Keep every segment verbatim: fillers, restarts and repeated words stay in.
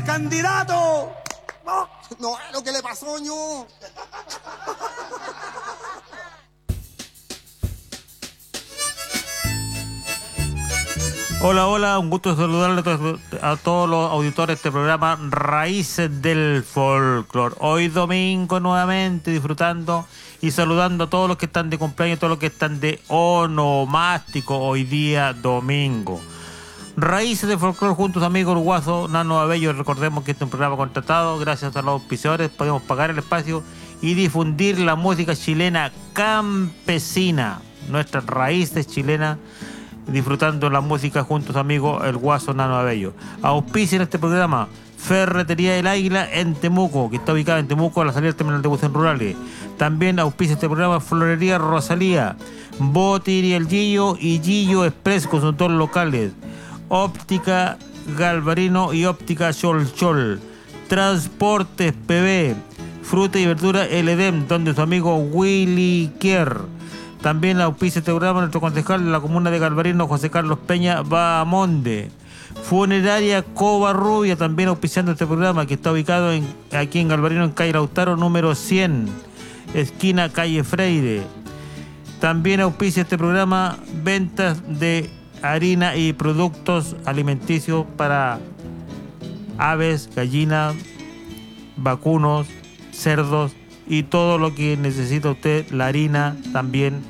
candidato. No, no es lo que le pasó, ño. Hola, hola, un gusto saludarle a todos, a todos los auditores de este programa Raíces del Folclore. Hoy domingo nuevamente disfrutando y saludando a todos los que están de cumpleaños, todos los que están de onomástico hoy día domingo. Raíces del Folclore junto a sus amigos el Guaso Nano Abello. Recordemos que este es un programa contratado. Gracias a los auspiciadores podemos pagar el espacio y difundir la música chilena campesina, nuestras raíces chilenas, disfrutando la música junto a su amigo el Guaso Nano Abello. Auspicia en este programa Ferretería del Águila en Temuco, que está ubicada en Temuco a la salida del terminal de buses rurales. También auspicia este programa Florería Rosalía, Botir y el Gillo y Gillo Express, consultores locales. Óptica Galvarino y Óptica Chol Chol. Transportes P B, Fruta y Verdura El Edem, donde su amigo Willy Kier. También auspicia este programa nuestro concejal de la comuna de Galvarino, José Carlos Peña Bahamonde. Funeraria Covarrubia, también auspiciando este programa, que está ubicado en, aquí en Galvarino, en calle Lautaro número cien, esquina calle Freire. También auspicia este programa ventas de harina y productos alimenticios para aves, gallinas, vacunos, cerdos y todo lo que necesita usted. La harina también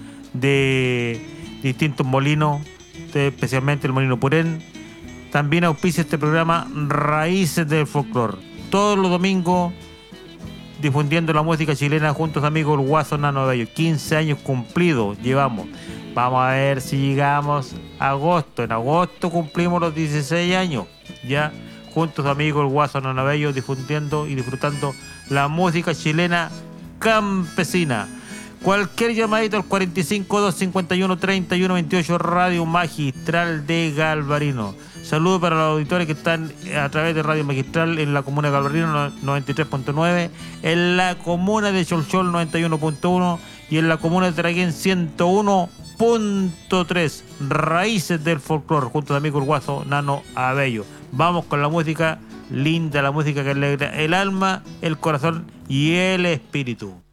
de distintos molinos, especialmente el molino Purén. También auspicia este programa Raíces del Folclore, todos los domingos difundiendo la música chilena junto a sus amigos el Guaso Nano Abello. quince años cumplidos llevamos. Vamos a ver si llegamos a agosto. En agosto cumplimos los dieciséis años ya junto a su amigo el Guaso Nano Abello, difundiendo y disfrutando la música chilena campesina. Cualquier llamadito al cuarenta y cinco, doscientos cincuenta y uno, treinta y uno veintiocho, Radio Magistral de Galvarino. Saludos para los auditores que están a través de Radio Magistral en la comuna de Galvarino noventa y tres punto nueve, en la comuna de Cholchol noventa y uno punto uno y en la comuna de Traguén ciento uno punto tres. Raíces del Folclore junto a amigo el Guaso Nano Abello. Vamos con la música linda, la música que alegra el alma, el corazón y el espíritu.